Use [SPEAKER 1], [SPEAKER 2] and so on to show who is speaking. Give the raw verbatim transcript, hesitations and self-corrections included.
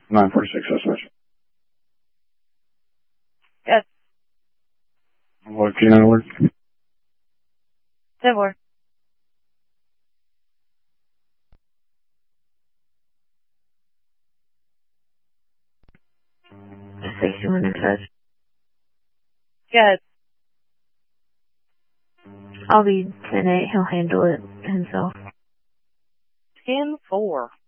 [SPEAKER 1] nine forty-six, S switch.
[SPEAKER 2] Yes.
[SPEAKER 1] What can I work?
[SPEAKER 2] ten four.
[SPEAKER 3] sixty-one in touch.
[SPEAKER 2] Yes.
[SPEAKER 3] I'll be ten eight. He'll handle it himself.
[SPEAKER 2] ten four.